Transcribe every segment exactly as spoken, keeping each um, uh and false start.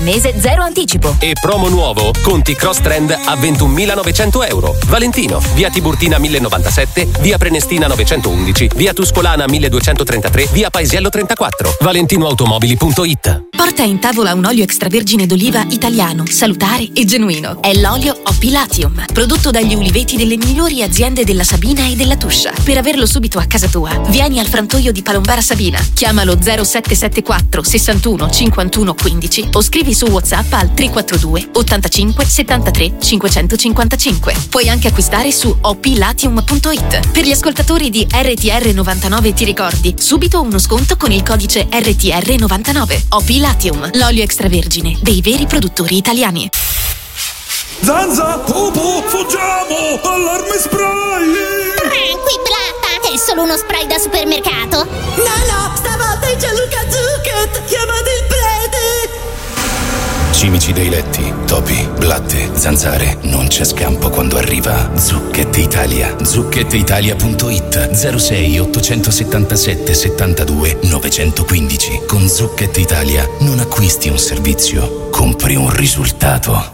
al mese, zero anticipo. E promo nuovo, conti Cross Trend a ventunomilanovecento euro. Valentino, via Tiburtina millenovantasette, via Prenestina novecentoundici, via Tuscolana milleduecentotrentatré, via Paesiello trentaquattro. valentinoautomobili punto it. Porta in tavola un olio extravergine d'oliva italiano, salutare e genuino. È l'olio Oppi Latium, prodotto dagli uliveti delle migliori aziende della Sabina e della Tuscia. Per averlo subito a casa tua, vieni al frantoio di Palombara Sabina. Chiamalo zero sette sette quattro sessantuno cinquantuno quindici o scrivi su WhatsApp al tre quattro due ottantacinque settantatré cinquecentocinquantacinque. Puoi anche acquistare su oplatium punto it. Per gli ascoltatori di R T R novantanove ti ricordi, subito uno sconto con il codice R T R novantanove. Oppi Latium, l'olio extravergine dei veri produttori italiani. Zanza, Pupu, fuggiamo! Allarme spray! Tranqui, Blatta, è solo uno spray da supermercato. No, no, stavolta è Gianluca Zucchet! Chiamate il prete! Cimici dei letti, topi, blatte, zanzare, non c'è scampo quando arriva Zucchet Italia. zucchet italia punto it zero sei ottocentosettantasette settantadue novecentoquindici. Con Zucchet Italia non acquisti un servizio, compri un risultato.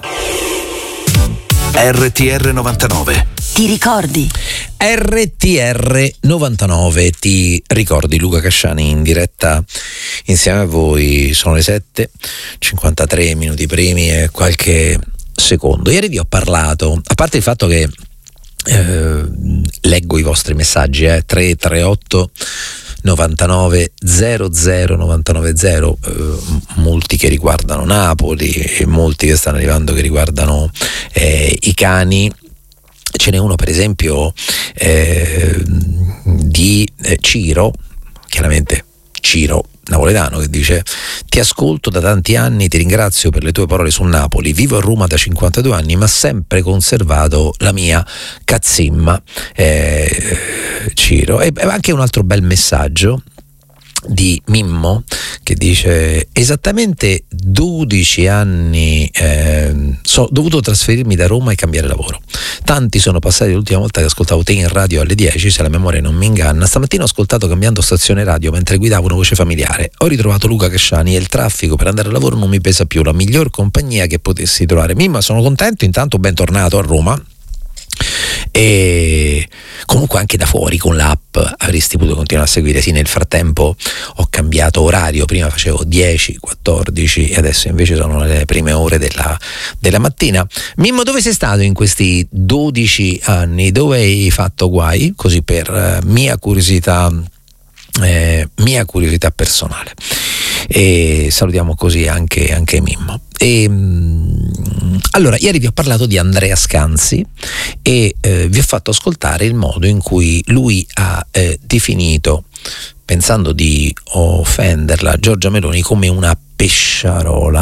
R T R novantanove. Ti ricordi? R T R novantanove, ti ricordi? Luca Casciani in diretta insieme a voi. Sono le sette cinquantatré minuti primi e qualche secondo. Ieri vi ho parlato, a parte il fatto che eh, leggo i vostri messaggi, eh, tre tre otto novantanove zero zero novantanove zero, eh, molti che riguardano Napoli e molti che stanno arrivando che riguardano eh, i cani. Ce n'è uno per esempio eh, di eh, Ciro, chiaramente Ciro napoletano, che dice: ti ascolto da tanti anni, ti ringrazio per le tue parole su Napoli, vivo a Roma da cinquantadue anni ma sempre conservato la mia cazzimma. eh, Ciro. E anche un altro bel messaggio di Mimmo che dice: esattamente dodici anni eh, so, ho dovuto trasferirmi da Roma e cambiare lavoro. Tanti sono passati l'ultima volta che ascoltavo te in radio alle dieci, se la memoria non mi inganna. Stamattina ho ascoltato cambiando stazione radio mentre guidavo una voce familiare. Ho ritrovato Luca Casciani e il traffico per andare al lavoro non mi pesa più, la miglior compagnia che potessi trovare. Mimma, sono contento, intanto bentornato a Roma. E comunque anche da fuori con l'app avresti potuto continuare a seguire. Sì, nel frattempo ho cambiato orario, prima facevo dieci quattordici e adesso invece sono le prime ore della, della mattina. Mimmo, dove sei stato in questi dodici anni? Dove hai fatto guai? Così per uh, mia curiosità eh, mia curiosità personale. E salutiamo così anche, anche Mimmo. E, mh, allora, ieri vi ho parlato di Andrea Scanzi e eh, vi ho fatto ascoltare il modo in cui lui ha eh, definito, pensando di offenderla, Giorgia Meloni come una pesciarola.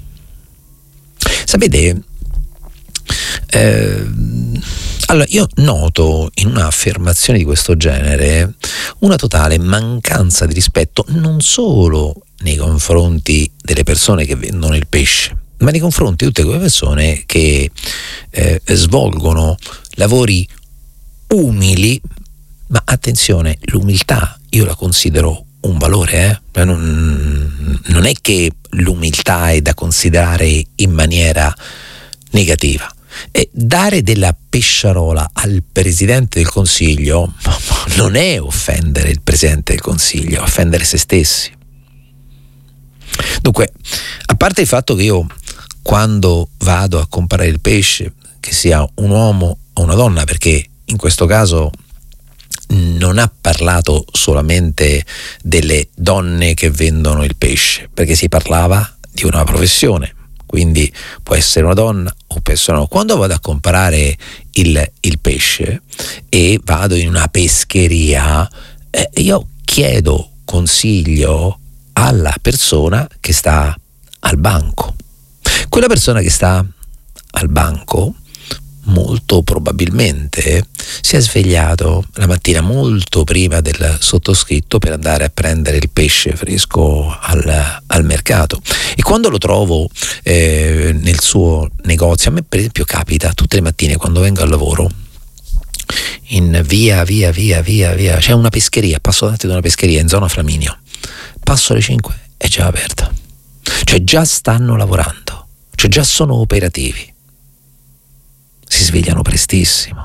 Sapete, eh, allora io noto in un'affermazione di questo genere una totale mancanza di rispetto non solo nei confronti delle persone che vendono il pesce, ma nei confronti di tutte quelle persone che eh, svolgono lavori umili. Ma attenzione, l'umiltà io la considero un valore, eh? non, non è che l'umiltà è da considerare in maniera negativa. E dare della pesciarola al Presidente del Consiglio non è offendere il Presidente del Consiglio, è offendere se stessi. Dunque, a parte il fatto che io quando vado a comprare il pesce, che sia un uomo o una donna, perché in questo caso non ha parlato solamente delle donne che vendono il pesce, perché si parlava di una professione, quindi può essere una donna o può essere una. Quando vado a comprare il, il pesce e vado in una pescheria, eh, io chiedo consiglio alla persona che sta al banco. Quella persona che sta al banco molto probabilmente si è svegliato la mattina molto prima del sottoscritto per andare a prendere il pesce fresco al, al mercato, e quando lo trovo eh, nel suo negozio, a me per esempio capita tutte le mattine quando vengo al lavoro in via via via via via c'è una pescheria, passo davanti ad una pescheria in zona Flaminio, passo alle cinque è già aperta. Cioè già stanno lavorando, cioè già sono operativi, si svegliano prestissimo.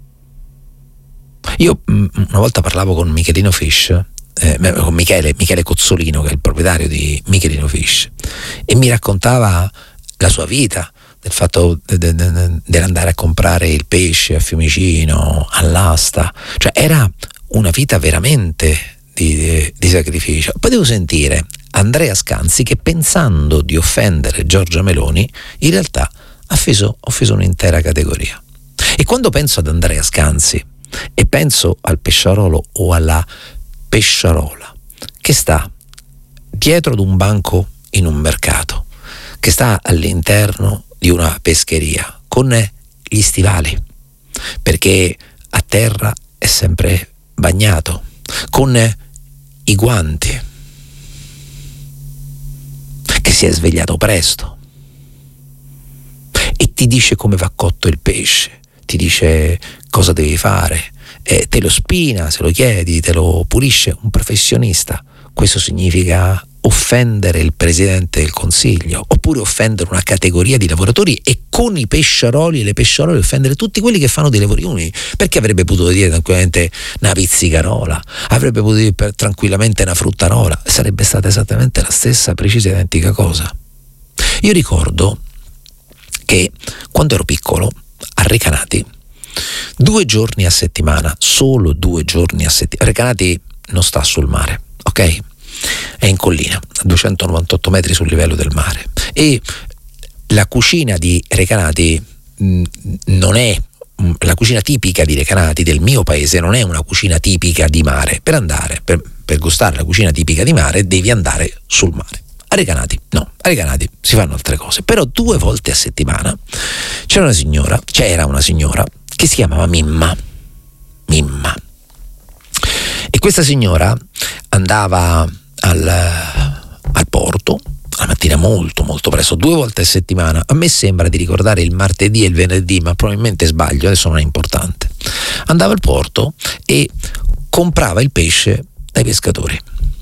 Io mh, una volta parlavo con Michelino Fish, eh, con Michele, Michele Cozzolino, che è il proprietario di Michelino Fish, e mi raccontava la sua vita, del fatto dell'andare a comprare il pesce a Fiumicino, all'asta, cioè era una vita veramente di, di sacrificio. Poi devo sentire Andrea Scanzi che, pensando di offendere Giorgia Meloni, in realtà ha offeso, offeso un'intera categoria. E quando penso ad Andrea Scanzi e penso al pesciarolo o alla pesciarola che sta dietro ad un banco in un mercato, che sta all'interno di una pescheria con gli stivali, perché a terra è sempre bagnato, con i guanti, che si è svegliato presto e ti dice come va cotto il pesce, ti dice cosa devi fare, eh, te lo spina se lo chiedi, te lo pulisce, un professionista. Questo significa offendere il Presidente del Consiglio, oppure offendere una categoria di lavoratori, e con i pesciaroli e le pesciarole offendere tutti quelli che fanno dei lavori umili, perché avrebbe potuto dire tranquillamente una pizzicarola, avrebbe potuto dire per, tranquillamente una fruttarola, sarebbe stata esattamente la stessa, precisa identica cosa. Io ricordo che quando ero piccolo a Recanati, due giorni a settimana, solo due giorni a settimana, Recanati non sta sul mare, ok? È in collina, a duecentonovantotto metri sul livello del mare, e la cucina di Recanati mh, non è mh, la cucina tipica di Recanati, del mio paese, non è una cucina tipica di mare. Per andare, per, per gustare la cucina tipica di mare, devi andare sul mare. A Recanati no, a Recanati si fanno altre cose. Però due volte a settimana c'era una signora, c'era una signora che si chiamava Mimma. Mimma. E questa signora andava al, al porto la mattina molto molto presto, due volte a settimana. A me sembra di ricordare il martedì e il venerdì, ma probabilmente sbaglio, adesso non è importante. Andava al porto e comprava il pesce dai pescatori.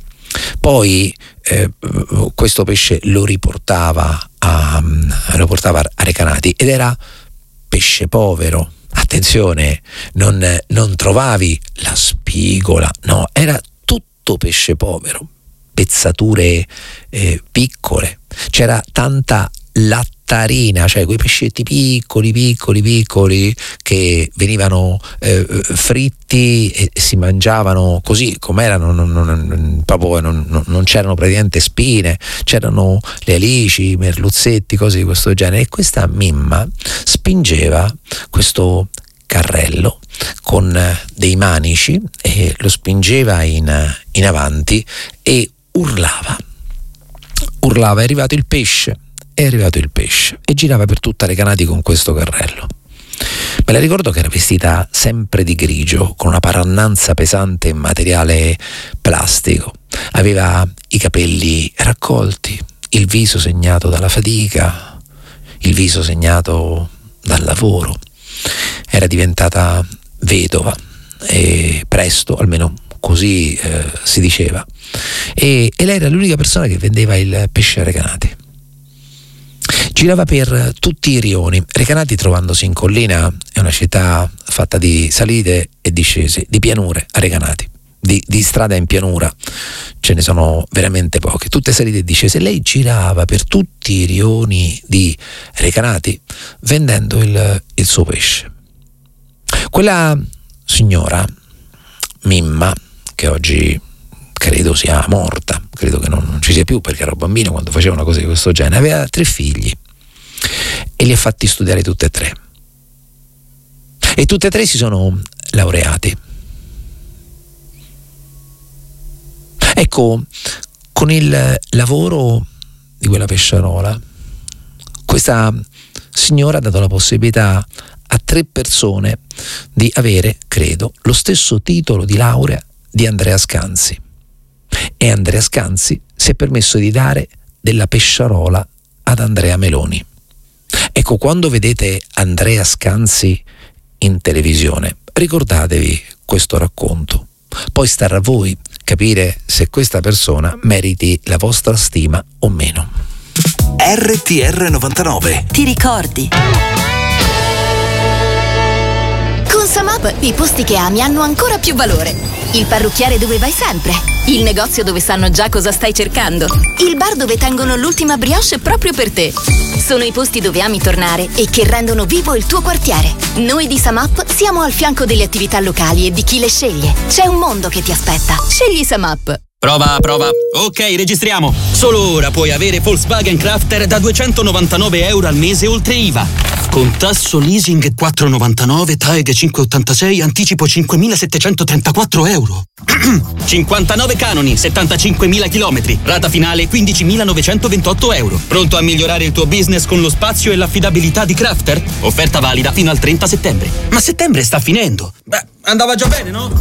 Poi eh, questo pesce lo riportava a, lo portava a Recanati, ed era pesce povero. Attenzione, non, non trovavi la spigola, no, era tutto pesce povero, pezzature eh, piccole, c'era tanta lattarina, cioè quei pescetti piccoli, piccoli, piccoli che venivano eh, fritti e si mangiavano così com'erano, non, non, proprio non, non c'erano praticamente spine, c'erano le alici, merluzzetti, cose di questo genere. E questa Mimma spingeva questo carrello con dei manici e lo spingeva in, in avanti e urlava, urlava, è arrivato il pesce, è arrivato il pesce, e girava per tutta Recanati con questo carrello. Me la ricordo che era vestita sempre di grigio, con una parannanza pesante in materiale plastico, aveva i capelli raccolti, il viso segnato dalla fatica, il viso segnato dal lavoro. Era diventata vedova, e presto, almeno così eh, si diceva, e, e lei era l'unica persona che vendeva il pesce a Recanati. Girava per tutti i rioni. Recanati, trovandosi in collina, è una città fatta di salite e discese, di pianure a Recanati, di, di strada in pianura ce ne sono veramente poche, tutte salite e discese. Lei girava per tutti i rioni di Recanati vendendo il, il suo pesce. Quella signora Mimma, che oggi credo sia morta, credo che non, non ci sia più, perché ero bambino quando faceva una cosa di questo genere, aveva tre figli e li ha fatti studiare tutte e tre, e tutte e tre si sono laureati. Ecco, con il lavoro di quella pesciarola, questa signora ha dato la possibilità a tre persone di avere, credo, lo stesso titolo di laurea di Andrea Scanzi, e Andrea Scanzi si è permesso di dare della pesciarola ad Andrea Meloni. Ecco, quando vedete Andrea Scanzi in televisione, ricordatevi questo racconto. Poi starà a voi capire se questa persona meriti la vostra stima o meno. R T R novantanove. Ti ricordi? Con Samap i posti che ami hanno ancora più valore. Il parrucchiere dove vai sempre. Il negozio dove sanno già cosa stai cercando. Il bar dove tengono l'ultima brioche proprio per te. Sono i posti dove ami tornare e che rendono vivo il tuo quartiere. Noi di Samap siamo al fianco delle attività locali e di chi le sceglie. C'è un mondo che ti aspetta. Scegli Samap. Prova, prova. Ok, registriamo. Solo ora puoi avere Volkswagen Crafter da duecentonovantanove euro al mese oltre I V A. Con tasso leasing quattro virgola novantanove, T A E G cinque virgola ottantasei, anticipo cinquemilasettecentotrentaquattro euro. cinquantanove canoni, settantacinquemila chilometri, rata finale quindicimilanovecentoventotto euro. Pronto a migliorare il tuo business con lo spazio e l'affidabilità di Crafter? Offerta valida fino al trenta settembre. Ma settembre sta finendo. Beh, andava già bene, no?